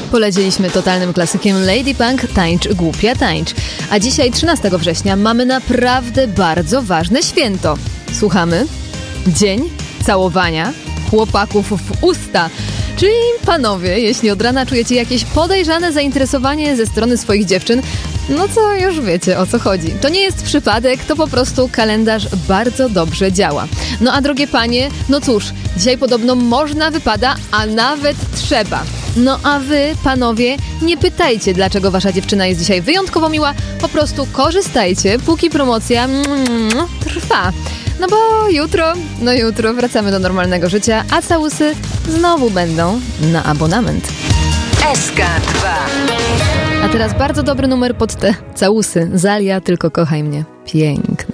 Polecieliśmy totalnym klasykiem Lady Punk, Tańcz, głupia tańcz. A dzisiaj, 13 września, mamy naprawdę bardzo ważne święto. Słuchamy? Dzień całowania chłopaków w usta. Czyli panowie, jeśli od rana czujecie jakieś podejrzane zainteresowanie ze strony swoich dziewczyn, no to już wiecie, o co chodzi. To nie jest przypadek, to po prostu kalendarz bardzo dobrze działa. No a drogie panie, no cóż, dzisiaj podobno można, wypada, a nawet trzeba. No a wy, panowie, nie pytajcie, dlaczego wasza dziewczyna jest dzisiaj wyjątkowo miła, po prostu korzystajcie, póki promocja trwa. No bo jutro wracamy do normalnego życia, a całusy znowu będą na abonament. SK2. A teraz bardzo dobry numer pod te całusy. Zalia, tylko kochaj mnie. Piękny.